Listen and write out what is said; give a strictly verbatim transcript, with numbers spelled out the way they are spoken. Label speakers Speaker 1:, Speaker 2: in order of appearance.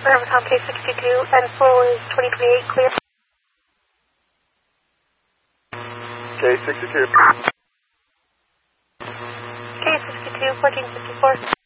Speaker 1: Remember Tom K sixty-two and full is twenty twenty-eight clear.
Speaker 2: K sixty-two.
Speaker 1: K sixty-two, fourteen fifty-four.